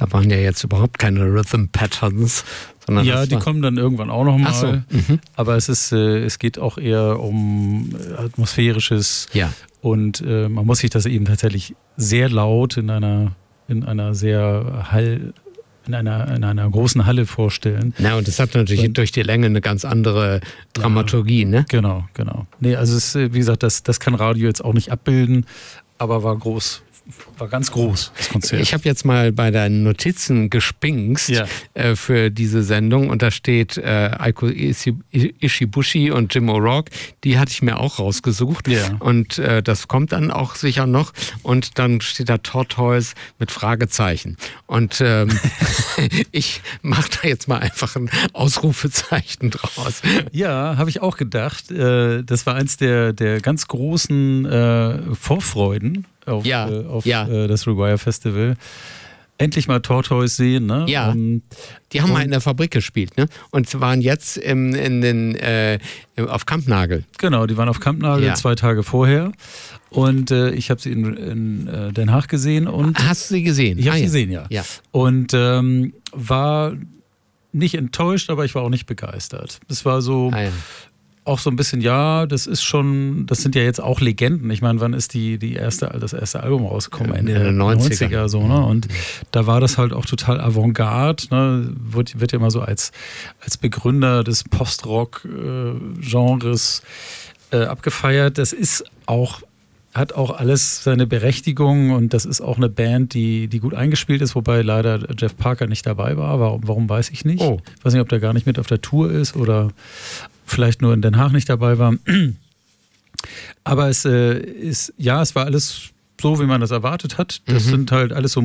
Da waren ja jetzt überhaupt keine Rhythm Patterns. Ja, die kommen dann irgendwann auch nochmal. So. Aber es geht auch eher um Atmosphärisches. Ja. Und man muss sich das eben tatsächlich sehr laut in einer sehr in einer großen Halle vorstellen. Na, und das hat natürlich durch die Länge eine ganz andere Dramaturgie, ne? Genau. Nee, also wie gesagt, das kann Radio jetzt auch nicht abbilden, aber war ganz groß, das Konzert. Ich habe jetzt mal bei deinen Notizen gespinkst für diese Sendung und da steht Aiko Ishibushi und Jim O'Rourke, die hatte ich mir auch rausgesucht und das kommt dann auch sicher noch und dann steht da Tortoise mit Fragezeichen und ich mache da jetzt mal einfach ein Ausrufezeichen draus. Ja, habe ich auch gedacht. Das war eins der ganz großen Vorfreuden auf das Rewire Festival. Endlich mal Tortoise sehen, ne? Ja, die haben mal in der Fabrik gespielt, ne? Und waren jetzt auf Kampnagel. Genau, die waren auf Kampnagel 2 Tage vorher. Und ich habe sie in Den Haag gesehen. Und hast du sie gesehen? Ich habe sie gesehen, ja. Und war nicht enttäuscht, aber ich war auch nicht begeistert. Es war so... Auch so ein bisschen, das sind ja jetzt auch Legenden. Ich meine, wann ist das erste Album rausgekommen? Ende der 90er. So, ne? Und da war das halt auch total Avantgarde. Ne? Wird ja immer so als Begründer des Post-Rock-Genres abgefeiert. Das hat auch alles seine Berechtigung und das ist auch eine Band, die gut eingespielt ist, wobei leider Jeff Parker nicht dabei war. Warum weiß ich nicht. Ich weiß nicht, ob der gar nicht mit auf der Tour ist oder vielleicht nur in Den Haag nicht dabei war. Aber es war alles so, wie man das erwartet hat. Das sind halt alles so